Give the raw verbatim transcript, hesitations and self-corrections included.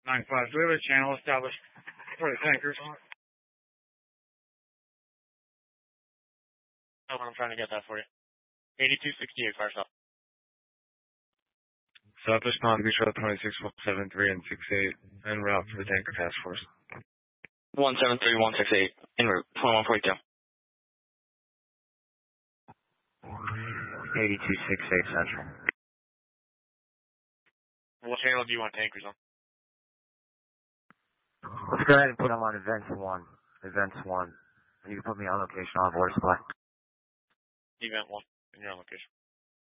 nine five. Do we have a channel established for the tankers? Oh, I'm trying to get that for you. eighty-two sixty-eight, fire stop. Southwest Palm Beach Road twenty-six one seven three and six eight, en route for the tanker task force. one seven three one six eight, en route, twenty-one forty-two. eighty-two sixty-eight Central. What channel do you want tankers on? Let's go ahead and put them on Events one. Events one. And you can put me on location on water supply. Event one, in your location.